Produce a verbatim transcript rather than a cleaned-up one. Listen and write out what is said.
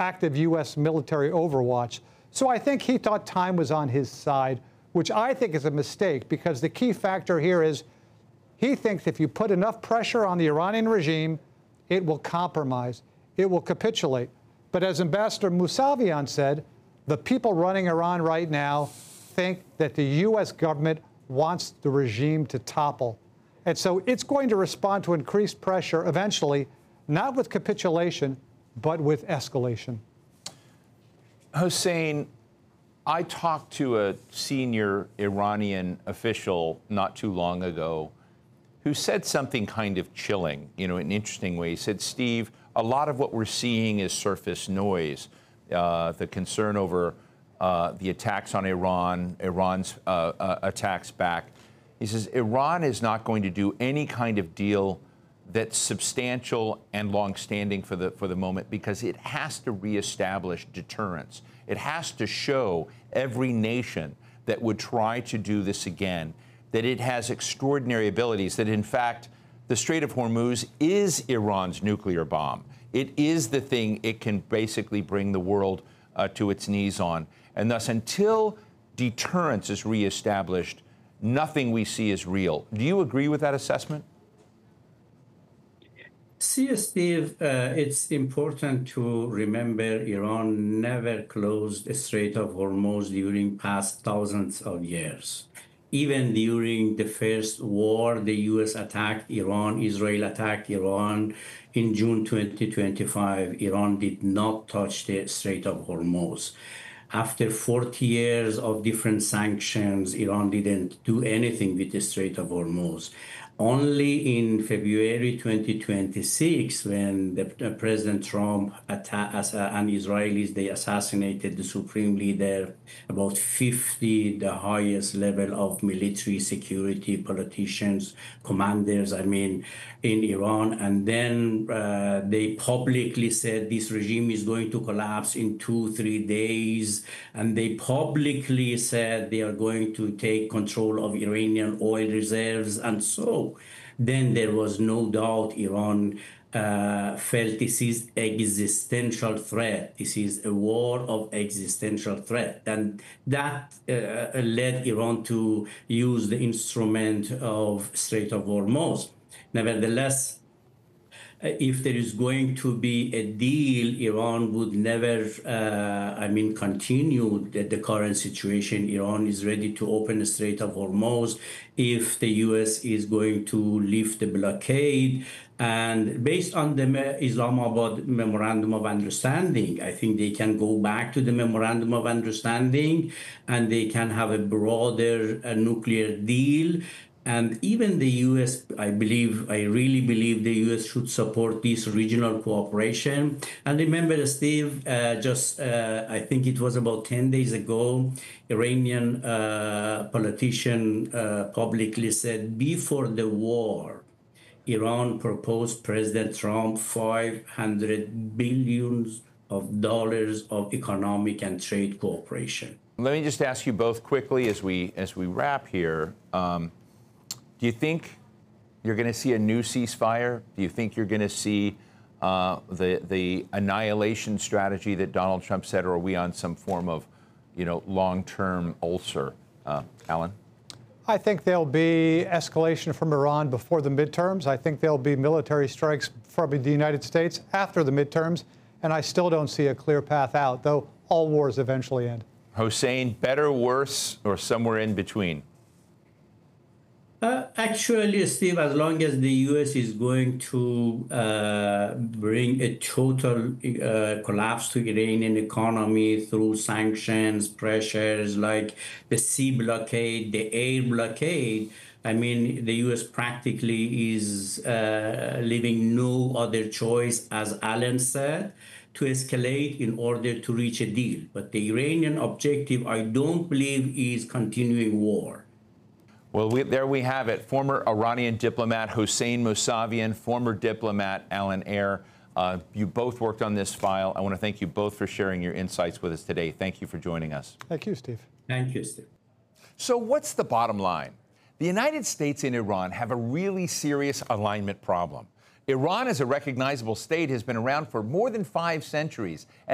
active U S military overwatch. So I think he thought time was on his side, which I think is a mistake, because the key factor here is he thinks if you put enough pressure on the Iranian regime, it will compromise, it will capitulate. But as Ambassador Mousavian said, the people running Iran right now think that the U S government wants the regime to topple. And so it's going to respond to increased pressure eventually, not with capitulation, but with escalation. Hossein, I talked to a senior Iranian official not too long ago who said something kind of chilling, you know, in an interesting way. He said, Steve, a lot of what we're seeing is surface noise. Uh, the concern over uh, the attacks on Iran, Iran's uh, uh, attacks back. He says, Iran is not going to do any kind of deal that's substantial and long-standing for the, for the moment, because it has to reestablish deterrence. It has to show every nation that would try to do this again that it has extraordinary abilities, that in fact the Strait of Hormuz is Iran's nuclear bomb. It is the thing it can basically bring the world uh, to its knees on. And thus, until deterrence is reestablished, nothing we see is real. Do you agree with that assessment? See, Steve, uh, it's important to remember Iran never closed the Strait of Hormuz during past thousands of years. Even during the first war, the U S attacked Iran, Israel attacked Iran. In June twenty twenty-five, Iran did not touch the Strait of Hormuz. After forty years of different sanctions, Iran didn't do anything with the Strait of Hormuz. Only in February twenty twenty-six, when the, uh, President Trump attacked, uh, and Israelis, they assassinated the supreme leader, about fifty, the highest level of military security politicians, commanders, I mean, in Iran. And then uh, they publicly said this regime is going to collapse in two, three days. And they publicly said they are going to take control of Iranian oil reserves. And so then there was no doubt Iran uh, felt this is existential threat. This is a war of existential threat. And that uh, led Iran to use the instrument of Strait of Hormuz. Nevertheless, if there is going to be a deal, Iran would never, uh, I mean, continue the, the current situation. Iran is ready to open the Strait of Hormuz if the U S is going to lift the blockade. And based on the Islamabad Memorandum of Understanding, I think they can go back to the Memorandum of Understanding and they can have a broader uh, nuclear deal. And even the U S, I believe, I really believe the U S should support this regional cooperation. And remember, Steve, uh, just uh, I think it was about ten days ago, Iranian uh, politician uh, publicly said before the war, Iran proposed President Trump five hundred billions of dollars of economic and trade cooperation. Let me just ask you both quickly as we as we wrap here. Um, Do you think you're going to see a new ceasefire? Do you think you're going to see uh, the the annihilation strategy that Donald Trump said, or are we on some form of, you know, long-term ulcer? Uh, Alan? I think there'll be escalation from Iran before the midterms. I think there'll be military strikes from the United States after the midterms, and I still don't see a clear path out, though all wars eventually end. Hossein, better, worse, or somewhere in between? Uh, actually, Steve, as long as the U S is going to uh, bring a total uh, collapse to Iranian economy through sanctions, pressures like the sea blockade, the air blockade, I mean, the U S practically is uh, leaving no other choice, as Alan said, to escalate in order to reach a deal. But the Iranian objective, I don't believe, is continuing war. Well, we, there we have it. Former Iranian diplomat Hossein Mousavian, former diplomat Alan Ayer. Uh, you both worked on this file. I want to thank you both for sharing your insights with us today. Thank you for joining us. Thank you, Steve. Thank you, Steve. So what's the bottom line? The United States and Iran have a really serious alignment problem. Iran as a recognizable state has been around for more than five centuries.